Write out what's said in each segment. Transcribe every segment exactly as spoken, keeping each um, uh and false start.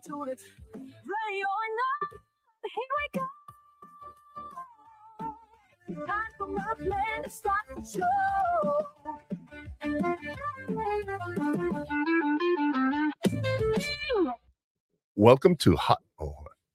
to it. Ready or not, here we go. Time for my plan to start the show. Welcome to Hot. Oh.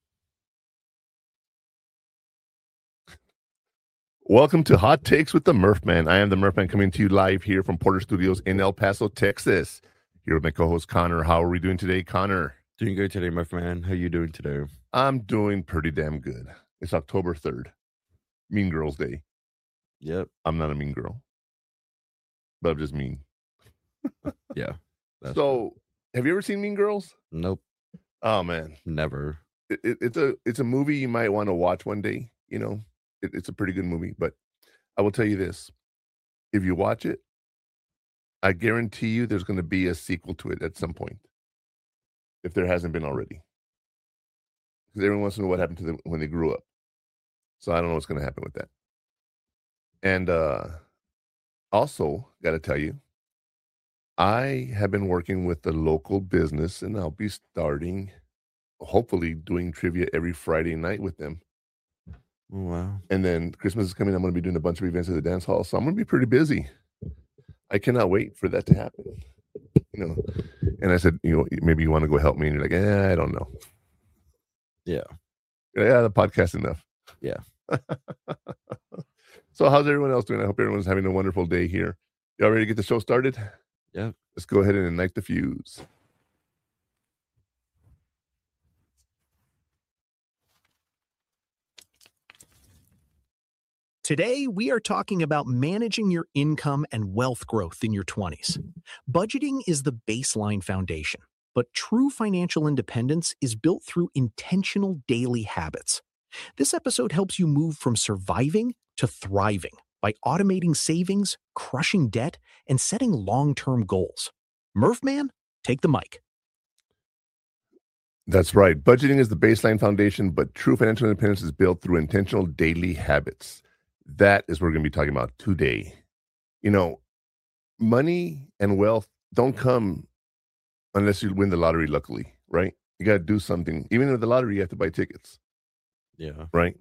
Welcome to Hot Takes with the Murph Man. I am the Murph Man coming to you live here from Porter Studios in El Paso, Texas. Here with my co-host Connor. How are we doing today, Connor? Doing good today, Murph Man. How you doing today? I'm doing pretty damn good. It's October third, Mean Girls Day. Yep. I'm not a mean girl, but I'm just mean. Yeah. So, have you ever seen Mean Girls? Nope. Oh man, never. It, it, it's a it's a movie you might want to watch one day. You know, it, it's a pretty good movie. But I will tell you this: if you watch it, I guarantee you there's going to be a sequel to it at some point, if there hasn't been already. Because everyone wants to know what happened to them when they grew up. So I don't know what's going to happen with that. And uh, also, got to tell you, I have been working with the local business, and I'll be starting, hopefully, doing trivia every Friday night with them. Oh, wow. And then Christmas is coming. I'm going to be doing a bunch of events at the dance hall. So I'm going to be pretty busy. I cannot wait for that to happen. You know, and I said, you know, maybe you want to go help me. And you're like, eh, I don't know. Yeah. Yeah, the podcast enough. Yeah. So how's everyone else doing? I hope everyone's having a wonderful day here. Y'all ready to get the show started? Yeah. Let's go ahead and ignite the fuse. Today, we are talking about managing your income and wealth growth in your twenties. Budgeting is the baseline foundation, but true financial independence is built through intentional daily habits. This episode helps you move from surviving to thriving by automating savings, crushing debt, and setting long-term goals. Murph Man, take the mic. That's right. Budgeting is the baseline foundation, but true financial independence is built through intentional daily habits. That is what we're going to be talking about today. You know, money and wealth don't come unless you win the lottery, luckily, right? You got to do something. Even with the lottery, you have to buy tickets. Yeah. Right?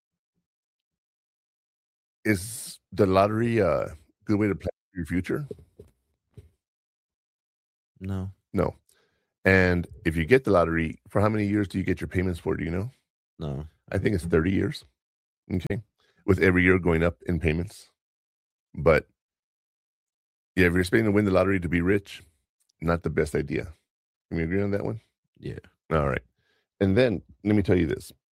Is the lottery a good way to plan your future? No. No. And if you get the lottery, for how many years do you get your payments for? Do you know? No. I think it's thirty years. Okay. With every year going up in payments. But yeah, if you're expecting to win the lottery to be rich, not the best idea. Can we agree on that one? Yeah. All right. And then let me tell you this.